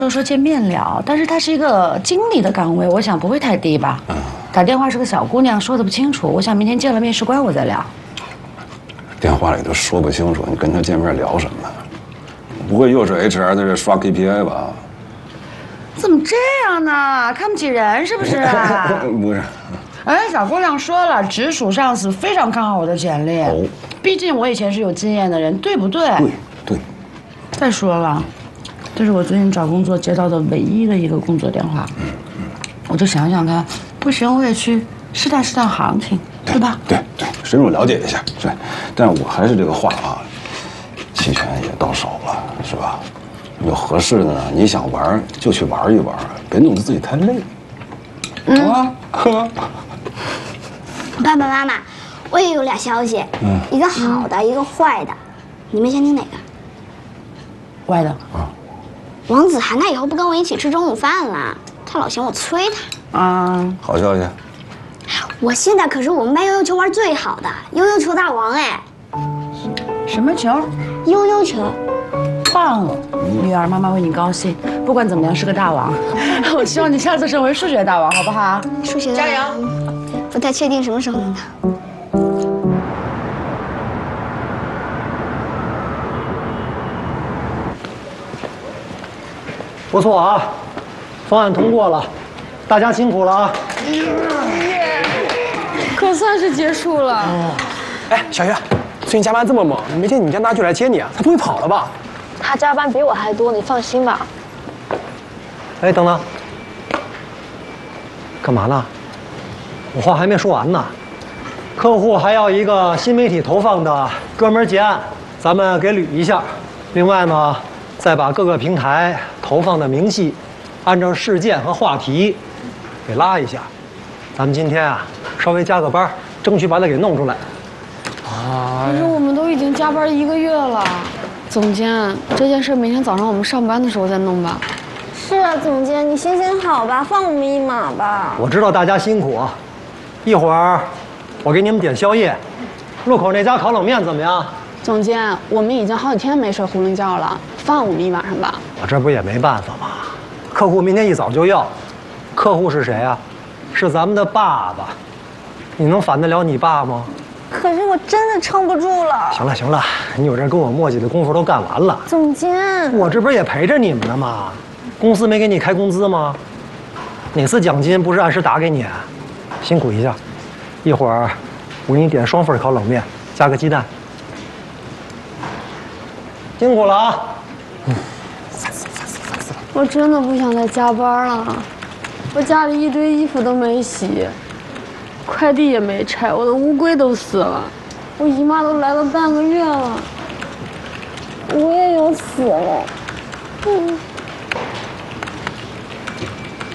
说见面聊，但是他是一个经理的岗位，我想不会太低吧？打电话是个小姑娘，说的不清楚，我想明天见了面试官我再聊。 电话里都说不清楚，你跟他见面聊什么？不会又是 HR 在这刷 KPI 吧？ 怎么这样呢？看不起人是不是啊？ 不是。 哎，小姑娘说了，直属上司非常看好我的简历。哦，毕竟我以前是有经验的人，对不对？ 对。 再说了，这是我最近找工作接到的唯一的一个工作电话。我就想想看，不行我也去试探试探行情，对吧？对， 深入了解一下。对，但我还是这个话啊，期权也到手了，是吧？有合适的呢，你想玩就去玩一玩，别弄得自己太累。 爸爸妈妈，我也有俩消息，一个好的，一个坏的，你们先听哪个？ 坏的啊。王子涵他以后不跟我一起吃中午饭了，他老嫌我催他。啊， 好消息。 我现在可是我们班悠悠球玩最好的，悠悠球大王哎。 什么球？ 悠悠球。 棒了，女儿，妈妈为你高兴。不管怎么样，是个大王。我希望你下次成为数学大王，好不好？ 数学加油！ 不太确定什么时候能到。 不错啊，方案通过了，大家辛苦了啊！ 可算是结束了。 哎，小月，最近加班这么猛，没见你家大舅来接你啊？他不会跑了吧？ 他加班比我还多，你放心吧。 哎，等等，干嘛呢？我话还没说完呢。客户还要一个新媒体投放的专门结案，咱们给捋一下。另外呢，再把各个平台投放的明细，按照事件和话题给拉一下。咱们今天啊，稍微加个班，争取把它给弄出来。 可是我们都已经加班1个月了。总监，这件事明天早上我们上班的时候再弄吧。 是啊，总监，你行行好吧，放我们一马吧。 我知道大家辛苦，一会儿我给你们点宵夜。路口那家烤冷面怎么样？ 总监，我们已经好几天没睡囫囵觉了，放我们一晚上吧。 我这不也没办法吗？客户明天一早就要。客户是谁啊？是咱们的爸爸。你能反得了你爸吗？ 可是我真的撑不住了。 行了，你有这跟我磨叽的功夫都干完了。 总监， 我这不是也陪着你们呢吗？公司没给你开工资吗？哪次奖金不是按时打给你？辛苦一下，一会儿我给你点双份烤冷面，加个鸡蛋。辛苦了啊！ 我真的不想再加班了，我家里一堆衣服都没洗，快递也没拆，我的乌龟都死了，我姨妈都来了半个月了，我也要死了。